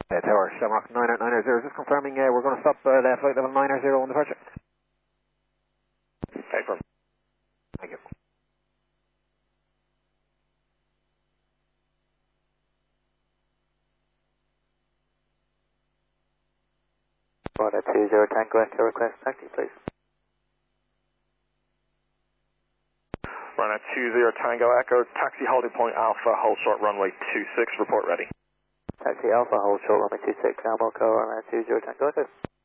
Tower, Shamrock 990, just confirming we're going to stop flight level 990 on departure. Affirm. Thank you. Runway 20 Tango Echo, request taxi please. Runway 20 Tango Echo, taxi holding point Alpha, hold short runway 26, report ready. Taxi Alpha, hold short runway 26, Alpha, runway 20 Tango Echo.